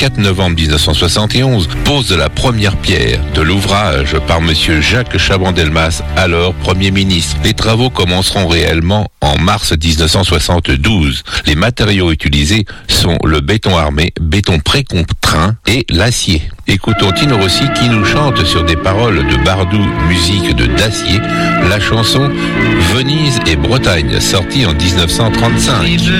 4 novembre 1971, pose de la première pierre de l'ouvrage par monsieur Jacques Chaban-Delmas, alors Premier ministre. Les travaux commenceront réellement en mars 1972. Les matériaux utilisés sont le béton armé, béton précontraint et l'acier. Écoutons Tino Rossi qui nous chante sur des paroles de Bardou, musique de Dacier, la chanson Venise et Bretagne, sortie en 1935.